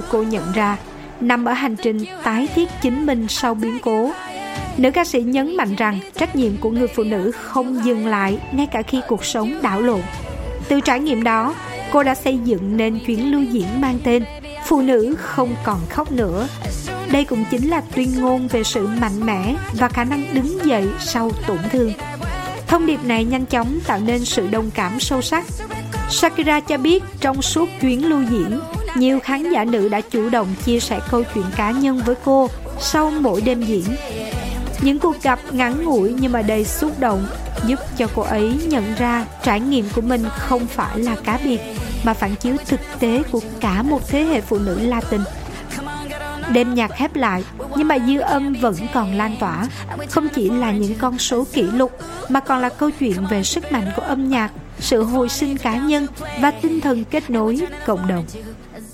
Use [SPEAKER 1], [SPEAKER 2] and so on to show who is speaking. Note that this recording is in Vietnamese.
[SPEAKER 1] cô nhận ra nằm ở hành trình tái thiết chính mình sau biến cố. Nữ ca sĩ nhấn mạnh rằng trách nhiệm của người phụ nữ không dừng lại ngay cả khi cuộc sống đảo lộn. Từ trải nghiệm đó, cô đã xây dựng nên chuyến lưu diễn mang tên Phụ nữ không còn khóc nữa. Đây cũng chính là tuyên ngôn về sự mạnh mẽ và khả năng đứng dậy sau tổn thương. Thông điệp này nhanh chóng tạo nên sự đồng cảm sâu sắc. Shakira cho biết trong suốt chuyến lưu diễn, nhiều khán giả nữ đã chủ động chia sẻ câu chuyện cá nhân với cô sau mỗi đêm diễn. Những cuộc gặp ngắn ngủi nhưng mà đầy xúc động giúp cho cô ấy nhận ra trải nghiệm của mình không phải là cá biệt, mà phản chiếu thực tế của cả một thế hệ phụ nữ Latin. Đêm nhạc khép lại, nhưng mà dư âm vẫn còn lan tỏa. Không chỉ là những con số kỷ lục, mà còn là câu chuyện về sức mạnh của âm nhạc, sự hồi sinh cá nhân và tinh thần kết nối cộng đồng.